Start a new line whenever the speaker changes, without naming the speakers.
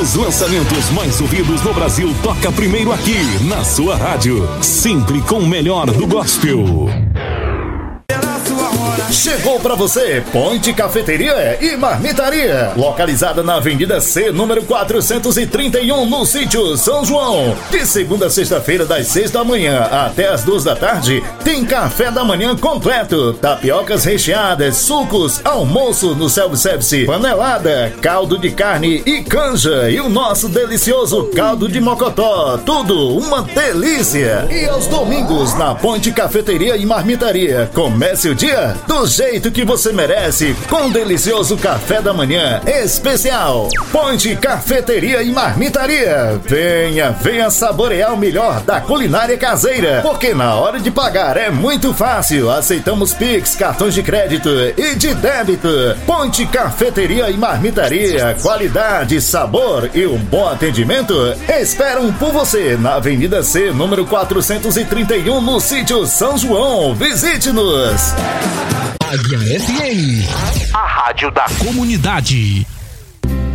Os lançamentos mais ouvidos no Brasil toca primeiro aqui, na sua rádio. Sempre com o melhor do gospel. Chegou pra você Ponte Cafeteria e Marmitaria, localizada na Avenida C, número 431, no sítio São João. De segunda a sexta-feira, das 6 da manhã até as 2 da tarde, tem café da manhã completo, tapiocas recheadas, sucos, almoço no self-service, panelada, caldo de carne e canja e o nosso delicioso caldo de mocotó. Tudo uma delícia! E aos domingos, na Ponte Cafeteria e Marmitaria, comece o dia do jeito que você merece, com um delicioso café da manhã especial. Ponte Cafeteria e Marmitaria. Venha saborear o melhor da culinária caseira, porque na hora de pagar é muito fácil. Aceitamos Pix, cartões de crédito e de débito. Ponte Cafeteria e Marmitaria. Qualidade, sabor e um bom atendimento esperam por você na Avenida C, número 431, no sítio São João. Visite-nos.
Águia FM, a rádio da comunidade.